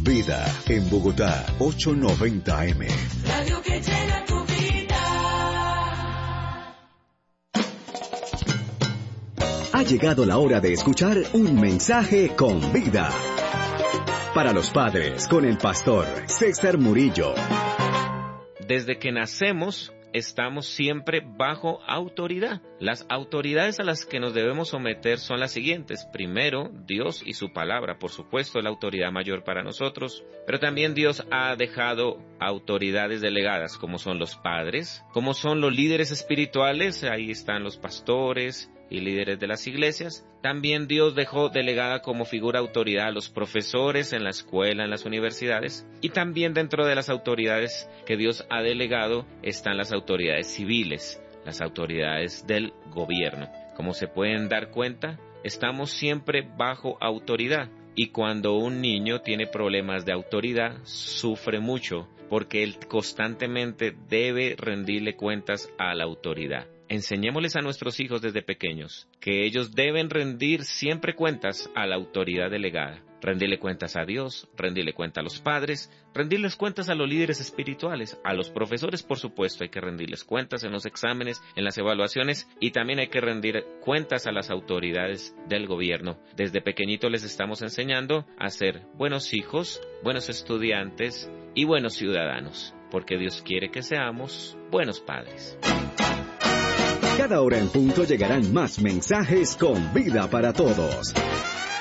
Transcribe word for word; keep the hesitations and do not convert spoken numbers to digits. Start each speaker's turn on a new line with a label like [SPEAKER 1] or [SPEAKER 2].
[SPEAKER 1] Vida, en Bogotá, ochocientos noventa A M.
[SPEAKER 2] Radio que llena tu vida.
[SPEAKER 1] Ha llegado la hora de escuchar un mensaje con vida. Para los padres, con el pastor César Murillo.
[SPEAKER 3] Desde que nacemos, estamos siempre bajo autoridad. Las autoridades a las que nos debemos someter son las siguientes. Primero, Dios y su palabra, por supuesto, la autoridad mayor para nosotros. Pero también Dios ha dejado autoridades delegadas, como son los padres, como son los líderes espirituales, ahí están los pastores y líderes de las iglesias. También Dios dejó delegada como figura autoridad a los profesores en la escuela, en las universidades. Y también dentro de las autoridades que Dios ha delegado están las autoridades civiles, las autoridades del gobierno. Como se pueden dar cuenta, estamos siempre bajo autoridad. Y cuando un niño tiene problemas de autoridad, sufre mucho, porque él constantemente debe rendirle cuentas a la autoridad. Enseñémosles a nuestros hijos desde pequeños que ellos deben rendir siempre cuentas a la autoridad delegada. Rendirle cuentas a Dios, rendirle cuentas a los padres, rendirles cuentas a los líderes espirituales, a los profesores, por supuesto, hay que rendirles cuentas en los exámenes, en las evaluaciones, y también hay que rendir cuentas a las autoridades del gobierno. Desde pequeñito les estamos enseñando a ser buenos hijos, buenos estudiantes y buenos ciudadanos, porque Dios quiere que seamos buenos padres.
[SPEAKER 1] Cada hora en punto llegarán más mensajes con vida para todos.